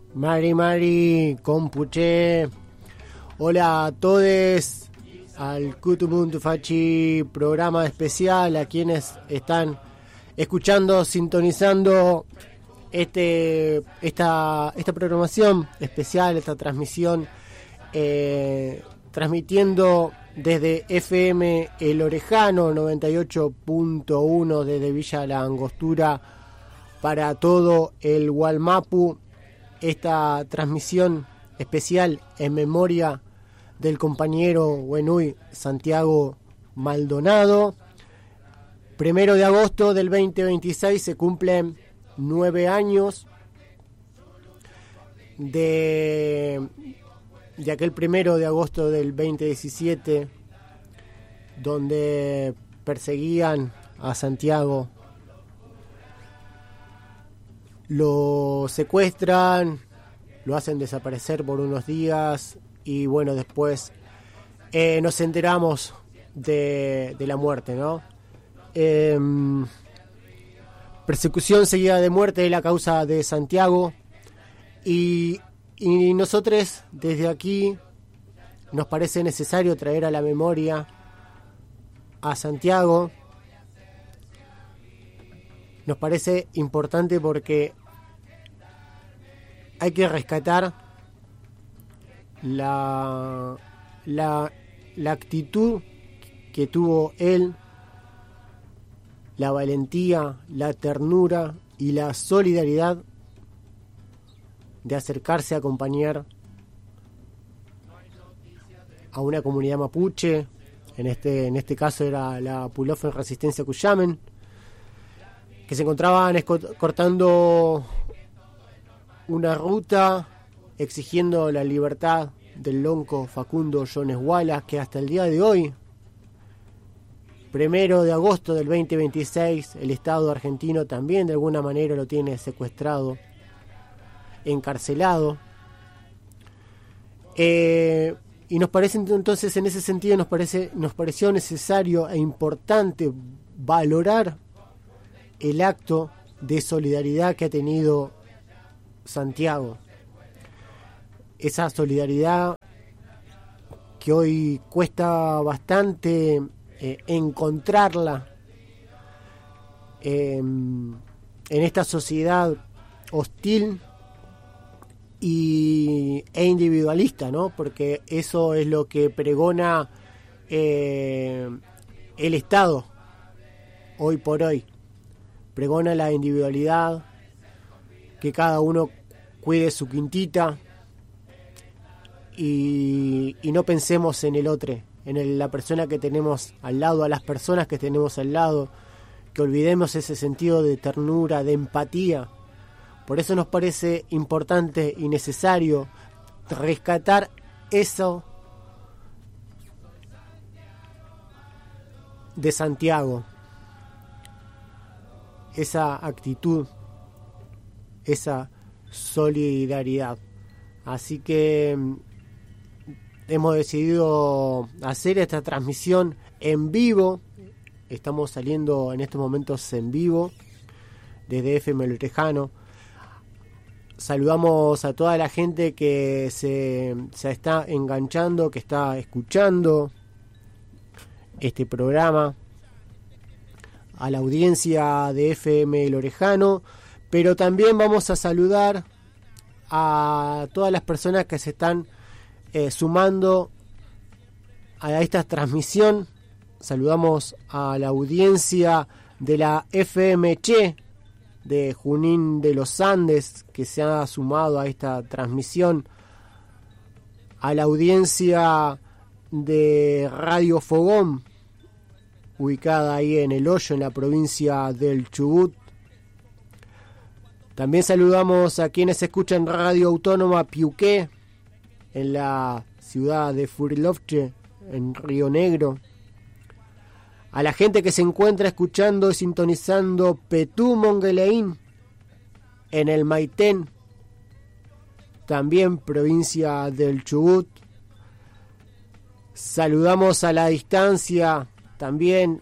Mari, compuche. Hola a todos al Kutumuntu Fachi, programa especial a quienes están escuchando, sintonizando esta programación especial, esta transmisión, transmitiendo desde FM El Orejano 98.1 desde Villa La Angostura para todo el Gualmapu. Esta transmisión especial en memoria del compañero Huenuy Santiago Maldonado. 1 de agosto del 2026 se cumplen 9 años de aquel 1 de agosto del 2017, donde perseguían a Santiago. Lo secuestran, lo hacen desaparecer por unos días y bueno, después nos enteramos de la muerte, ¿no? Persecución seguida de muerte es la causa de Santiago y nosotros desde aquí nos parece necesario traer a la memoria a Santiago. Nos parece importante porque hay que rescatar la actitud que tuvo él, la valentía, la ternura y la solidaridad de acercarse a acompañar a una comunidad mapuche. En este caso era la Pulofen Resistencia Cuyamen, que se encontraban cortando una ruta exigiendo la libertad del lonco Facundo Jones Wallace, que hasta el día de hoy, 1 de agosto del 2026, el Estado argentino también de alguna manera lo tiene secuestrado, encarcelado. Y nos parece entonces, en ese sentido, nos pareció necesario e importante valorar el acto de solidaridad que ha tenido Santiago. Esa solidaridad que hoy cuesta bastante encontrarla en esta sociedad hostil e individualista, ¿no? Porque eso es lo que pregona el Estado hoy por hoy. Pregona la individualidad, que cada uno cuide su quintita y no pensemos en el otro, en la persona que tenemos al lado, a las personas que tenemos al lado, que olvidemos ese sentido de ternura, de empatía. Por eso nos parece importante y necesario rescatar eso de Santiago, esa actitud, esa solidaridad. Así que hemos decidido hacer esta transmisión en vivo. Estamos saliendo en estos momentos en vivo desde FM El Orejano. Saludamos a toda la gente que se está enganchando, que está escuchando este programa, a la audiencia de FM El Orejano, pero también vamos a saludar a todas las personas que se están sumando a esta transmisión. Saludamos a la audiencia de la FM Che de Junín de los Andes, que se ha sumado a esta transmisión, a la audiencia de Radio Fogón, ubicada ahí en El Hoyo, en la provincia del Chubut. También saludamos a quienes escuchan Radio Autónoma Piuqué, en la ciudad de Furilovche, en Río Negro. A la gente que se encuentra escuchando y sintonizando Petú Mongueleín, en el Maitén, también provincia del Chubut. Saludamos a la distancia también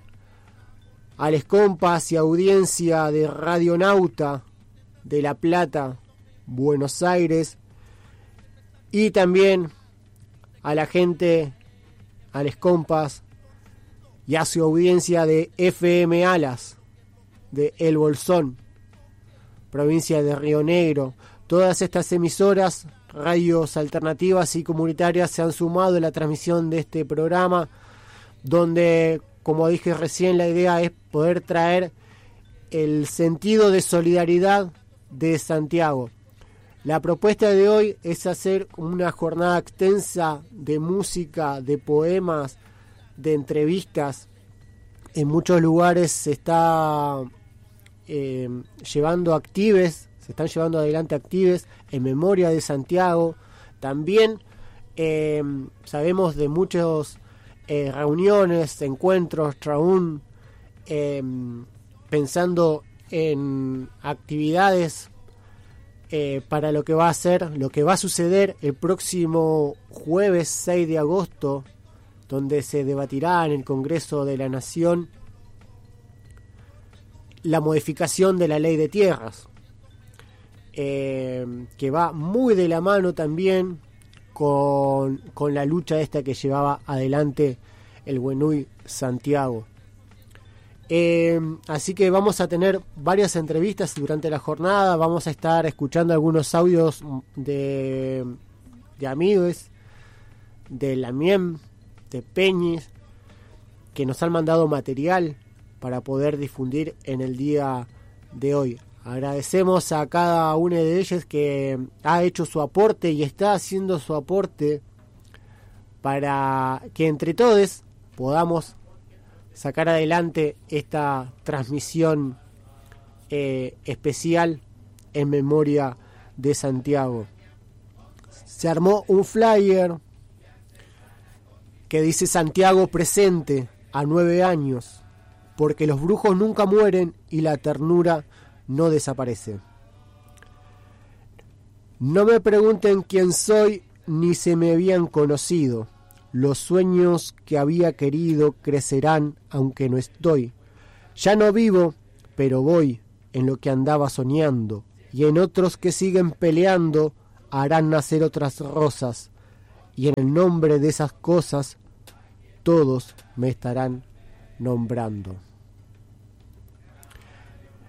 a les compas y audiencia de Radionauta de La Plata, Buenos Aires, y también a la gente, a los compas y a su audiencia de FM Alas, de El Bolsón, provincia de Río Negro. Todas estas emisoras, radios alternativas y comunitarias se han sumado a la transmisión de este programa, donde, como dije recién, la idea es poder traer el sentido de solidaridad de Santiago. La propuesta de hoy es hacer una jornada extensa de música, de poemas, de entrevistas. En muchos lugares se está llevando actives, se están llevando adelante actives en memoria de Santiago. También sabemos de muchas reuniones, encuentros, traún, pensando en actividades para lo que va a ser, lo que va a suceder el próximo jueves 6 de agosto, donde se debatirá en el Congreso de la Nación la modificación de la ley de tierras, que va muy de la mano también con la lucha esta que llevaba adelante el Güenuy Santiago. Así que vamos a tener varias entrevistas durante la jornada. Vamos a estar escuchando algunos audios de amigos de la Miem, de Peñis, que nos han mandado material para poder difundir en el día de hoy. Agradecemos a cada una de ellas que ha hecho su aporte y está haciendo su aporte para que entre todos podamos sacar adelante esta transmisión especial en memoria de Santiago. Se armó un flyer que dice: Santiago presente a 9 años, porque los brujos nunca mueren y la ternura no desaparece. No me pregunten quién soy, ni se me habían conocido. Los sueños que había querido crecerán aunque no estoy. Ya no vivo, pero voy en lo que andaba soñando, y en otros que siguen peleando harán nacer otras rosas, y en el nombre de esas cosas todos me estarán nombrando.